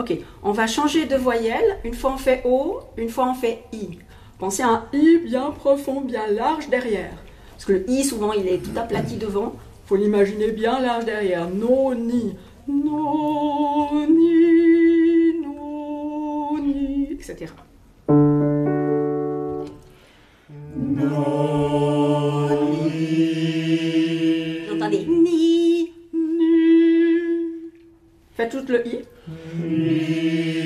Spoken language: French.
Ok, on va changer de voyelle. Une fois on fait O, une fois on fait I. Pensez à un I bien profond, bien large derrière. Parce que le I, souvent, il est tout aplati devant. Il faut l'imaginer bien large derrière. No, ni. No, ni, no, ni, etc. No, ni. Vous entendez ni, ni. Faites tout le I. Ni.